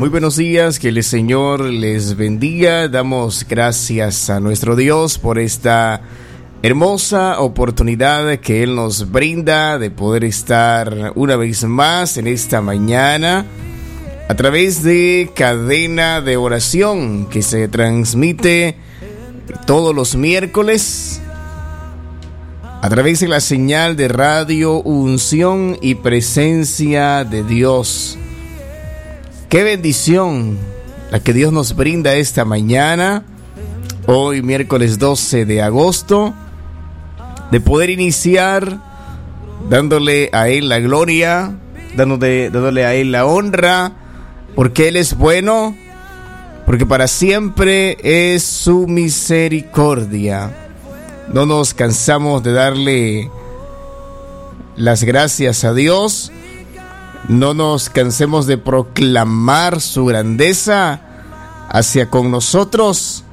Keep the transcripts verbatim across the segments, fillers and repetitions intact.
Muy buenos días, que el Señor les bendiga. Damos gracias a nuestro Dios por esta hermosa oportunidad que Él nos brinda de poder estar una vez más en esta mañana a través de Cadena de Oración, que se transmite todos los miércoles a través de la señal de radio Unción y Presencia de Dios. Qué bendición la que Dios nos brinda esta mañana, hoy miércoles doce de agosto, de poder iniciar dándole a Él la gloria, dándole, dándole a Él la honra, porque Él es bueno, porque para siempre es su misericordia. No nos cansamos de darle las gracias a Dios. No nos cansemos de proclamar su grandeza hacia con nosotros,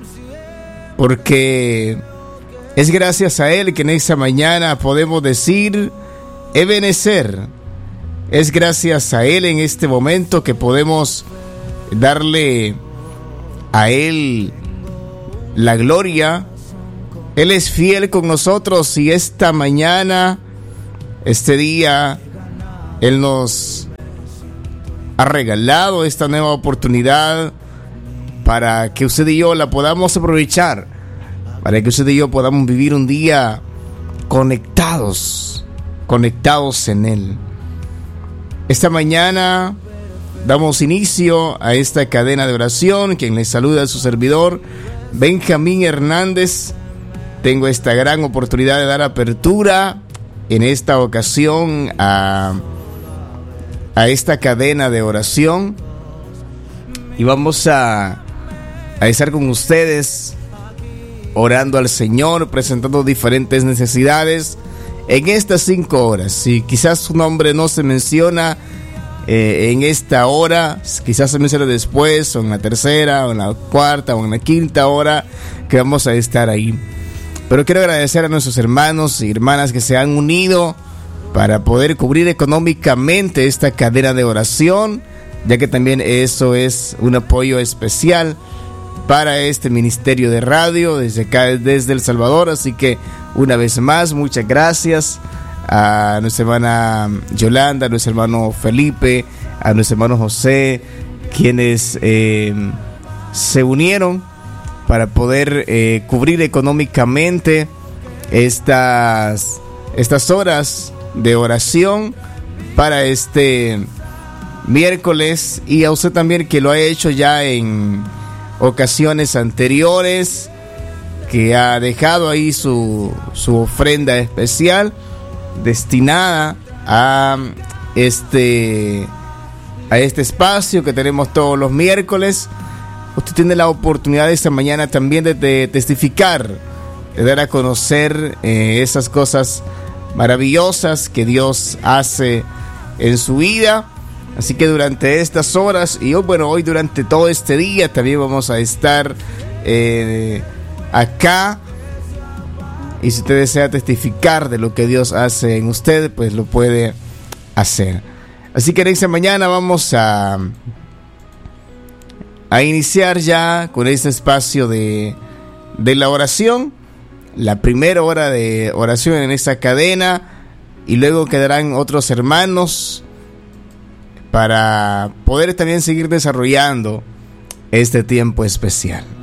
porque es gracias a Él que en esta mañana podemos decir Ebenezer. Es gracias a Él en este momento que podemos darle a Él la gloria. Él es fiel con nosotros y esta mañana, este día, Él nos ha regalado esta nueva oportunidad para que usted y yo la podamos aprovechar, para que usted y yo podamos vivir un día conectados, conectados en Él. Esta mañana damos inicio a esta cadena de oración. Quien les saluda es su servidor, Benjamín Hernández. Tengo esta gran oportunidad de dar apertura en esta ocasión a... a esta cadena de oración, y vamos a, a estar con ustedes orando al Señor, presentando diferentes necesidades en estas cinco horas. Si quizás su nombre no se menciona eh, en esta hora, quizás se menciona después, o en la tercera, o en la cuarta, o en la quinta hora que vamos a estar ahí. Pero quiero agradecer a nuestros hermanos y hermanas que se han unido para poder cubrir económicamente esta cadena de oración, ya que también eso es un apoyo especial para este ministerio de radio desde acá, desde El Salvador. Así que una vez más, muchas gracias a nuestra hermana Yolanda, a nuestro hermano Felipe, a nuestro hermano José, quienes eh, se unieron para poder eh, cubrir económicamente estas, estas horas de oración para este miércoles, y a usted también que lo ha hecho ya en ocasiones anteriores, que ha dejado ahí su, su ofrenda especial destinada a este, a este espacio que tenemos todos los miércoles. Usted tiene la oportunidad esta mañana también de, de testificar, de dar a conocer eh, esas cosas maravillosas que Dios hace en su vida. Así que durante estas horas, y hoy, bueno, hoy durante todo este día también vamos a estar eh, acá. Y si usted desea testificar de lo que Dios hace en usted, pues lo puede hacer. Así que en esta mañana vamos a, a iniciar ya con este espacio de, de la oración. La primera hora de oración en esta cadena, y luego quedarán otros hermanos para poder también seguir desarrollando este tiempo especial.